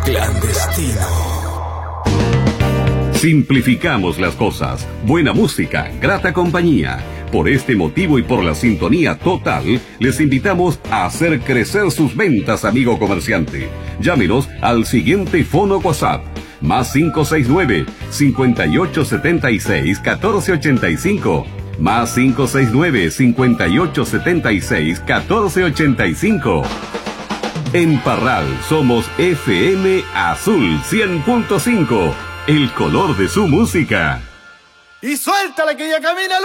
Clandestino. Simplificamos las cosas. Buena música, grata compañía. Por este motivo y por la sintonía total, les invitamos a hacer crecer sus ventas, amigo comerciante. Llámenos al siguiente fono WhatsApp. Más 569-5876-1485. Más 569-5876-1485. En Parral somos FM Azul 100.5. El color de su música. Y suéltala que ya camina.